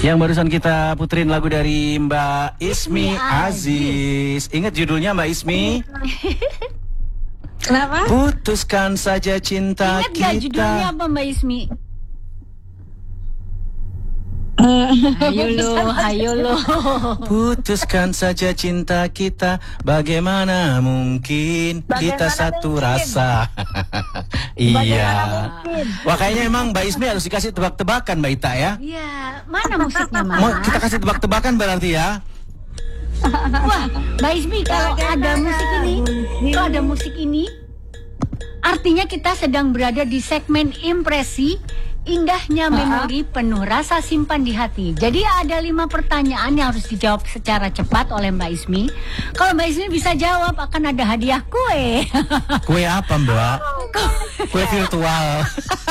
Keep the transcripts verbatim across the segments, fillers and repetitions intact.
Yang barusan kita puterin lagu dari Mbak Ismi Aziz. Ingat judulnya Mbak Ismi? Kenapa? Putuskan saja cinta Ingat kita. gak judulnya apa Mbak Ismi? Ayo lo, ayo lo. Putuskan saja cinta kita. Bagaimana mungkin Bagaimana kita satu mungkin? rasa. Iya. Wah, kayaknya emang Mbak Ismi harus dikasih tebak-tebakan Mbak Ita ya. Iya, mana musiknya Mau Mas? kita kasih tebak-tebakan berarti ya. Wah, Mbak Ismi, kalau ada musik ini, kalau ada musik ini, artinya kita sedang berada di segmen impresi. Indahnya memori penuh rasa simpan di hati. Jadi ada lima pertanyaan yang harus dijawab secara cepat oleh Mbak Ismi. Kalau Mbak Ismi bisa jawab, akan ada hadiah kue. Kue apa Mbak? Kue virtual.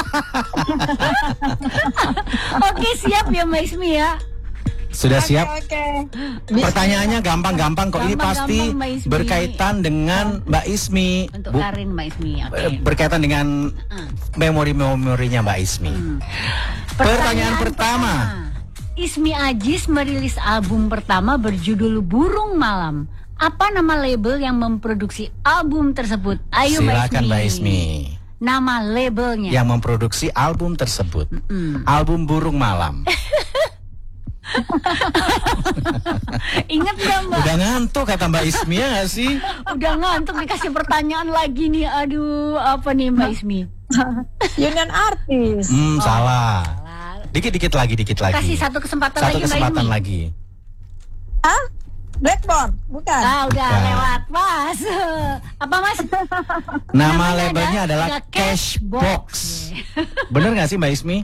Oke, siap ya Mbak Ismi ya. Sudah siap? Oke. Pertanyaannya gampang-gampang kok. Ini Gampang-gampang, pasti Mbak Ismi. berkaitan dengan Mbak Ismi. Untuk Bu- Karin Mbak Ismi. Oke. eh, berkaitan dengan memori-memorinya Mbak Ismi. Hmm. Pertanyaan pertama. Ismi Aziz merilis album pertama berjudul Burung Malam. Apa nama label yang memproduksi album tersebut? Ayo Silakan Mbak Mbak Ismi. Ismi. Nama labelnya. Yang memproduksi album tersebut. Mm. Album Burung Malam. Ingat gak Mbak? Udah ngantuk kata Mbak Ismi ya gak sih? Udah ngantuk dikasih pertanyaan lagi nih. Aduh, apa nih Mbak Ismi? Union Artis. Hmm, salah. Salah. Dikit-dikit lagi, dikit lagi. Kasih satu kesempatan Satu lagi Mbak kesempatan Ismi. lagi. Hah? Blackboard? Bukan. Ah, udah Bukan. lewat Mas. Apa Mas? Nama Namanya labelnya ada- adalah ada Cashbox. Cashbox. Bener gak sih Mbak Ismi?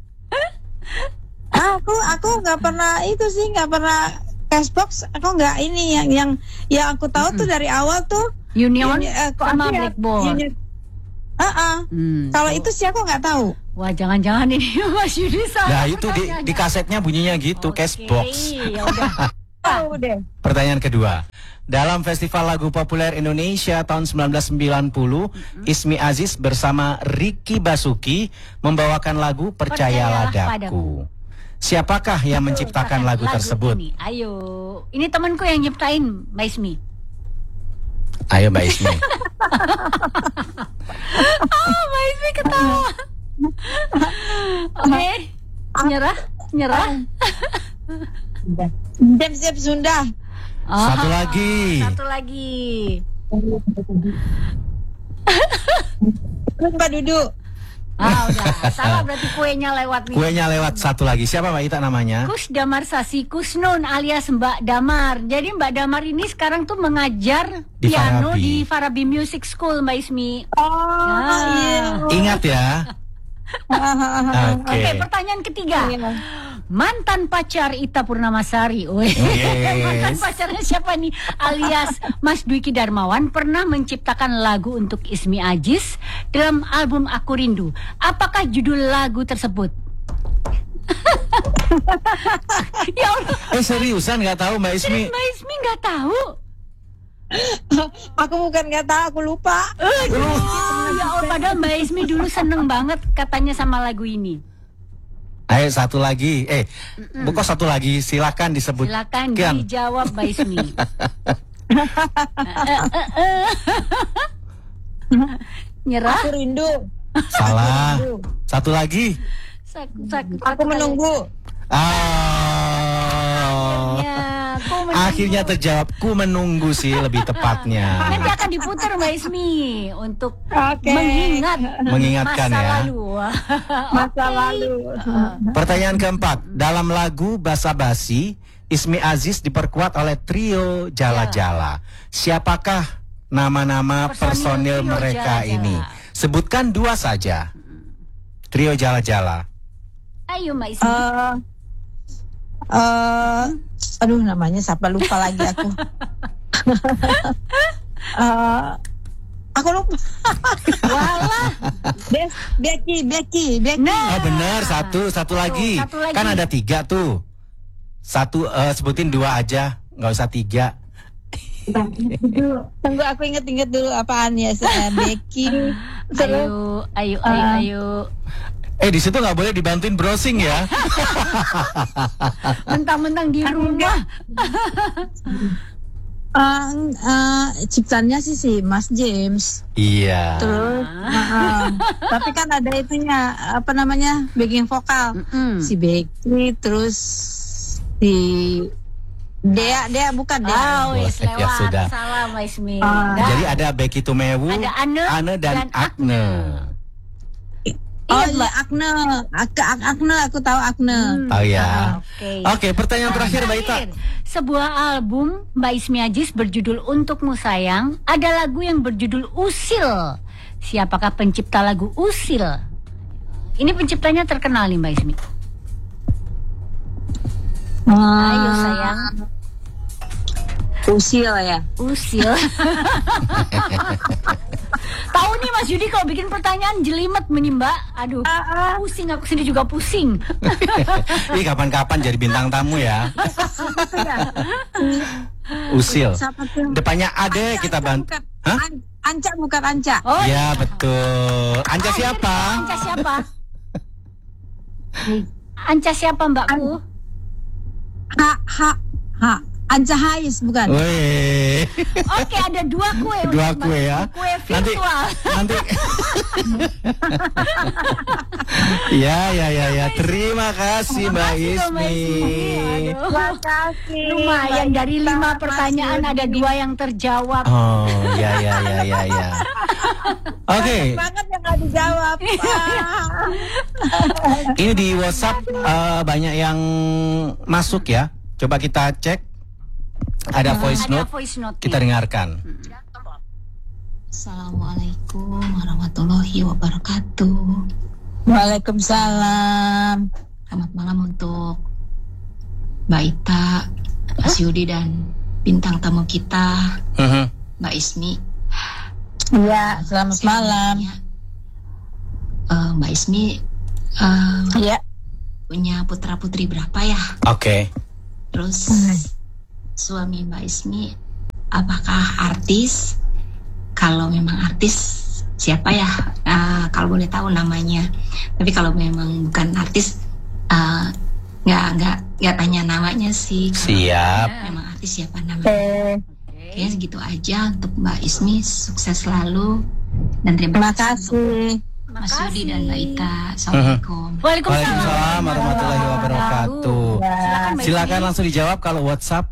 Aku aku nggak pernah itu sih, nggak pernah Cashbox. Aku nggak ini yang yang yang aku tahu tuh dari awal tuh Union Uni- eh, kok sama aku ya, Blackboard. Union- Ah, ah. Hmm. Kalau itu sih aku nggak tahu. Wah, jangan-jangan ini Mas Yudi salah. Nah itu di, di kasetnya bunyinya gitu, Oke, Cashbox. ya udah. Tahu deh. Pertanyaan kedua. Dalam Festival Lagu Populer Indonesia tahun sembilan belas sembilan puluh, Ismi Aziz bersama Ricky Basuki membawakan lagu Percayalah Percayalah Daku. Siapakah yang menciptakan lagu tersebut? Ini. Ayo, ini temanku yang nyiptain, Mbak Ismi. Ayo Mbak Ismi. Oh, Mbak Ismi ketawa. Oke, nyerah, nyerah. James Jeb Sunda. Oh, Satu lagi. Satu lagi. Mbak Duduk. Ah, udah. Salah berarti kuenya lewat nih. Kuenya lewat satu lagi. Siapa Mbak Ita namanya? Kus Damar Sasi Kusnun alias Mbak Damar. Jadi Mbak Damar ini sekarang tuh mengajar Di piano Farabi. di Farabi Music School, Mbak Ismi. Oh, Ah. iya. Ingat ya. Oke, Oke. pertanyaan ketiga. Iya. Mantan pacar Ita Purnamasari. Wih. Yes. Mantan pacarnya siapa nih? Alias Mas Dwiki Darmawan pernah menciptakan lagu untuk Ismi Aziz dalam album Aku Rindu. Apakah judul lagu tersebut? Ya Allah, Eh seriusan nggak tahu Mbak Ismi? Mbak Ismi nggak tahu. Aku bukan nggak tahu, aku lupa. Oh, ya Allah, padahal Mbak Ismi dulu seneng banget katanya sama lagu ini. Ayo satu lagi. Eh, bukan satu lagi. Silakan disebut. Silakan Kian. dijawab Mbak Ismi. Nyerah? Aku rindu. Salah. Satu lagi. Sak, sak, Aku menunggu. Ah. Ya, aku menunggu. Akhirnya terjawab. Ku menunggu sih lebih tepatnya. Nanti akan diputar Mbak Ismi untuk Oke. mengingat Mengingatkan masa ya. lalu. Masa Oke. lalu. Pertanyaan keempat. Dalam lagu Basa Basi, Ismi Aziz diperkuat oleh trio Jala Jala. Siapakah nama-nama Personil personil trio mereka Jala Jala. ini? Sebutkan dua saja. Trio Jala Jala. Ayo Mbak Ismi. Eh, eh, aduh namanya siapa, lupa lagi aku. Eh, aku lupa. Walah. Be- Becky, Becky, Becky. Nah. Oh benar, satu, satu lagi. satu lagi. Kan ada tiga tuh. Satu, eh, sebutin dua aja, nggak usah tiga. Tunggu aku inget-inget dulu apaan ya. Saya Becky. Terus Ayo, ayo, ayo, Ah. ayo. Eh di situ nggak boleh dibantuin browsing ya. Mentang-mentang di rumah. Uh, uh, ciptanya sih si Mas James. Iya. Terus, uh, tapi kan ada itunya apa namanya backing vokal Mm-mm. si Becky, terus si Dea, Dea bukan Dea. Oh, wis Ya, lewat. sudah. Salah Mbak Ismi. Ah. Dah. Jadi ada Becky Tumewu, Ada Ane dan, dan Agne. Oh Iya, iya Agne, Ak- Ak- Agne aku tahu Agne. Oh ya. Oke. Oke, pertanyaan terakhir Mbak Ita. Sebuah album Mbak Ismi Aziz berjudul Untukmu Sayang, ada lagu yang berjudul Usil. Siapakah pencipta lagu Usil? Ini penciptanya terkenal nih Mbak Ismi. Ayo sayang. Usil ya. Usil. Tahu nih Mas Yudi kalau bikin pertanyaan jelimet nih Mbak. Aduh, pusing aku sendiri juga pusing. Ih, kapan-kapan jadi bintang tamu ya. Usil. Siapa tuh? Depannya Ade kita bantu. Bukan. Hah? An- Anca bukan Anca. Oh, Ya betul. Anja Oh, siapa? Anca siapa? Anca siapa Mbakku? Ha ha ha. Anca Hais bukan. Wih. Oke, ada dua kue. Dua untuk kue Mbak- ya. Kue Nanti virtual. nanti. Ya ya ya ya. Terima kasih Mbak Makasih loh, Mbak Ismi. Ismi. Aduh. Makasih. Lumayan dari Mbak lima Ita, pertanyaan Mas ada Yudi. dua yang terjawab. Oh ya ya ya ya ya. Oke. Banget yang nggak dijawab. Ah. Ini di WhatsApp eh, banyak yang masuk ya. Coba kita cek. Ada voice Ada note. voice note. Kita dengarkan. Assalamualaikum warahmatullahi wabarakatuh. Waalaikumsalam. Selamat malam untuk Mbak Ita, Mas Yudi dan bintang tamu kita Mhm. Mbak Ismi. Iya, selamat Saya malam. nanya, eh, Mbak Ismi eh, Iya. punya putra putri berapa ya? Oke. Terus suami Mbak Ismi apakah artis? Kalau memang artis siapa ya? Eh, kalau boleh tahu namanya. Tapi kalau memang bukan artis eh, nggak nggak nggak tanya namanya sih. Kalau Siap. memang artis siapa namanya? Eh, Oke, segitu aja untuk Mbak Ismi, sukses selalu dan terima terima kasih kasih. Mas Yudi dan Mbak Ita. Assalamualaikum. Waalaikumsalam. Waalaikumsalam warahmatullahi wabarakatuh. Silakan, Mbak Silakan Ismi. langsung dijawab kalau WhatsApp.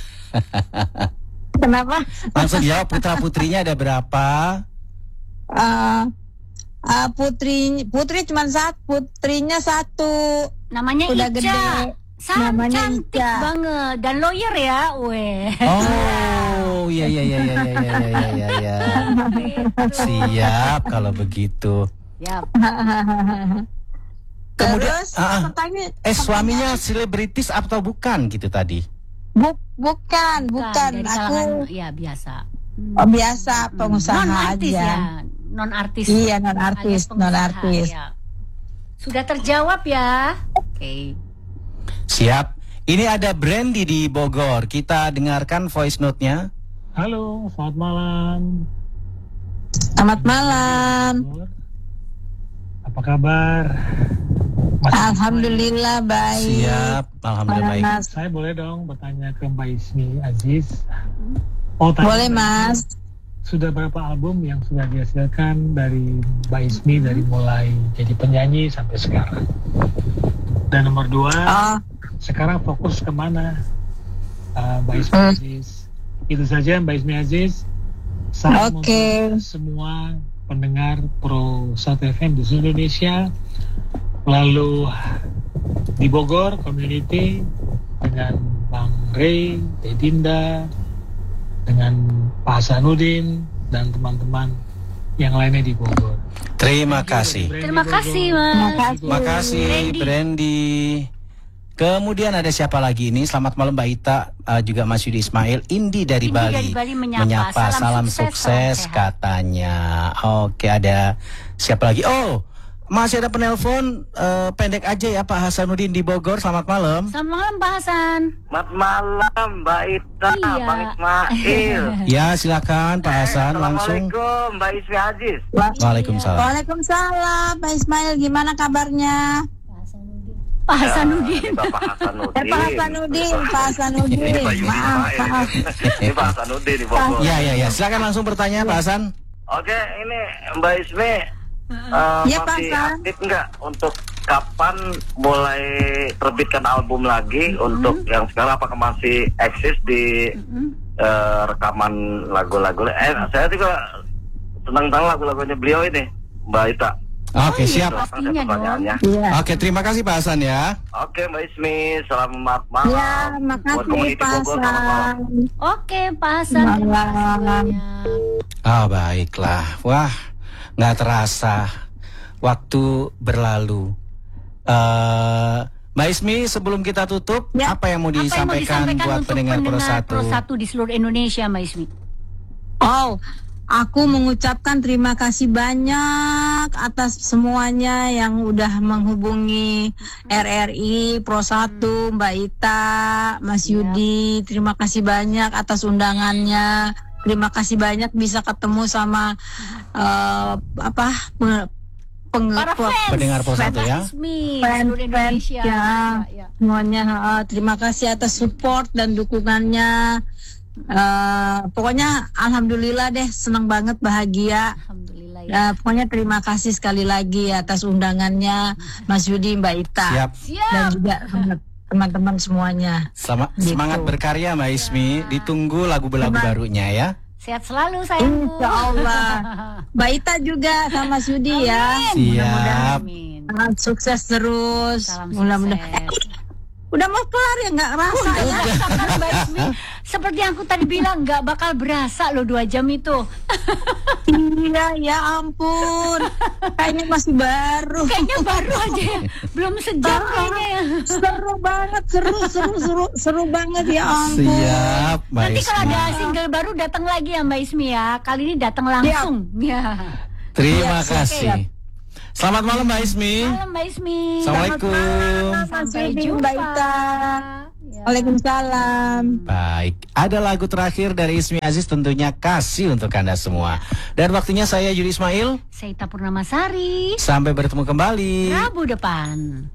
Kenapa? Langsung dijawab putra putrinya ada berapa? Uh, uh, putri putri cuma satu, putrinya satu. Namanya Udah Ica. gede. San, Namanya cantik Ica. banget dan lawyer ya, weh. Oh, iya iya iya iya iya iya iya iya. Ya. Siap kalau begitu. Yap. Kemudian, Terus ah, ah. pertanyaan Eh suaminya selebritis atau bukan gitu tadi? bu- bukan, bukan. dari Aku kalangan ya biasa. oh, biasa pengusaha non artis aja. ya, non artis. Iya, non-artis, Alias pengusaha, non-artis. ya. Sudah terjawab ya. Oke. Siap. Ini ada Brandy di Bogor. Kita dengarkan voice note-nya. Halo, selamat malam. Selamat malam. Apa kabar? Mas, Alhamdulillah baik. Siap. Alhamdulillah baik. Mas. saya boleh dong bertanya ke Mbak Ismi Aziz? Oh, tanya Boleh Mbak Mas. Ismi, sudah berapa album yang sudah dihasilkan dari Mbak Ismi dari mulai jadi penyanyi sampai sekarang? Dan nomor dua, Oh, sekarang fokus kemana uh, Mbak Ismi Hmm. Aziz? Itu saja Mbak Ismi Aziz. Salam Oke. untuk semua pendengar Pro satu F M di seluruh Indonesia. Lalu di Bogor community dengan Bang Ray, Teh Dinda, dengan Pak Hasanuddin dan teman-teman yang lainnya di Bogor. Terima kasih. Terima kasih, Mas. Terima kasih Brandy. Brandy. Kemudian ada siapa lagi ini? Selamat malam Mbak Ita, uh, juga Mas Yudi Ismail. Indi dari Indi Bali. dari Bali menyapa. Salam, Salam sukses, sukses, salam sehat. katanya. Oke, ada siapa lagi? Oh, Masih ada penelpon, eh, pendek aja ya Pak Hasanuddin di Bogor. Selamat malam. Selamat malam Pak Hasan. Selamat malam Mbak Ita, Iya. Bang Ismail. Ya silakan Pak Hasan langsung. Assalamualaikum Mbak Ismi Aziz. Waalaikumsalam. Waalaikumsalam, Pak Ismail, gimana kabarnya? Pak Hasanuddin. Ini Bapak Hasanuddin. Eh, Pak Hasanuddin, Pak Hasanuddin. Ini Pak Yudi Maaf, Ismail. maaf. Ini Pak Hasanuddin di Bogor. Ya ya ya, silakan langsung bertanya Pak Hasan. Oke, ini Mbak Ismi uh, Ya, Pak masih Hasan. aktif nggak untuk kapan mulai terbitkan album lagi untuk yang sekarang, apakah masih eksis di eh, rekaman lagu-lagu? Eh, saya juga senang tahu lagu-lagunya beliau ini, Mbak Ita. Oke, Oh, iya, siap. Langsung pastinya saya pertanyaannya. Iya. Oke, terima kasih Pak Hasan ya. Oke Mbak Ismi, selamat malam. Ya, Buat makasih Community Pak Bogor, selamat malam. Hasan. Oke Pak Hasan. Terima kasih Malam. banyak. Ah, baiklah. Wah, nggak terasa waktu berlalu. Eh, Mbak Ismi, sebelum kita tutup, Ya. apa yang mau Apa yang mau disampaikan, disampaikan buat untuk pendengar Pro pendengar satu? Pro satu di seluruh Indonesia Mbak Ismi? Oh, aku mengucapkan terima kasih banyak atas semuanya yang udah menghubungi R R I Pro satu, Mbak Ita, Mas Ya. Yudi. Terima kasih banyak atas undangannya. Terima kasih banyak bisa ketemu sama eh, apa peng, peng- Para pe- fans. Pendengar Pro satu Mbak ya. Ismi, Fans, seluruh Indonesia. fans, ya. Ya, ya. semuanya. eh, terima kasih atas support dan dukungannya. Eh, pokoknya alhamdulillah deh, senang banget, bahagia. Alhamdulillah ya. Ya, pokoknya terima kasih sekali lagi atas undangannya Mas Yudi, Mbak Ita, Siap. dan Siap. juga teman-teman semuanya. Sama, Gitu. semangat berkarya Mbak Ismi. Ditunggu lagu-lagu Terima- barunya ya. Sehat selalu sayangku. Insya Allah. Mbak Ita juga sama Mas Yudi ya. Siap. Amin. Ah, sukses terus. Salam Mudah-mudahan. sukses. Udah mau kelar ya, nggak rasa ya. Rasakan Mbak Ismi. Seperti yang aku tadi bilang, nggak bakal berasa loh dua jam itu. Iya, ya ampun. Kayaknya masih baru. Kayaknya baru aja ya. Belum sejam kayaknya ya. Seru banget, seru, seru, seru, seru banget ya ampun. Siap Mbak Nanti kalau Ismi. ada single baru datang lagi ya Mbak Ismi ya. Kali ini datang langsung. Ya. Terima Siap, kasih. Selamat malam Mbak Ismi. Malam Mbak Ismi. Assalamualaikum. Mas Sampai Yudi, jumpa. Mbak Ita. Ya. Waalaikumsalam. Baik, ada lagu terakhir dari Ismi Aziz, tentunya kasih untuk Anda semua. Dan waktunya saya Yudi Ismail. Saya Ita Purnamasari. Sampai bertemu kembali. Rabu depan.